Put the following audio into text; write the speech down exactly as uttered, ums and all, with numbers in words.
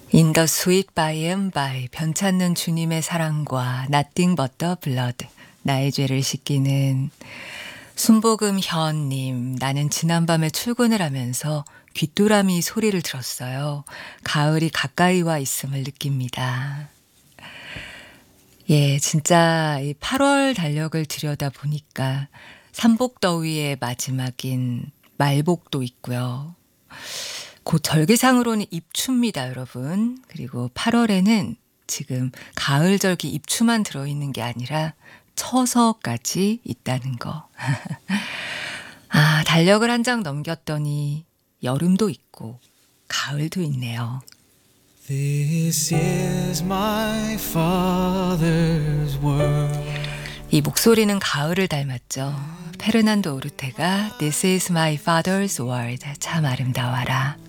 In the sweet by and by 변찮는 주님의 사랑과 Nothing but the blood 나의 죄를 씻기는 순복음 현님. 나는 지난밤에 출근을 하면서 귀뚜라미 소리를 들었어요. 가을이 가까이 와 있음을 느낍니다. 예, 진짜 이 팔월 달력을 들여다 보니까 삼복더위의 마지막인 말복도 있고요. 곧 절기상으로는 입추입니다, 여러분. 그리고 팔월에는 지금 가을절기 입추만 들어있는 게 아니라 처서까지 있다는 거. 아, 달력을 한 장 넘겼더니 여름도 있고 가을도 있네요. This is my father's world. 이 목소리는 가을을 닮았죠. 페르난도 오르테가 This is my father's world. 참 아름다워라.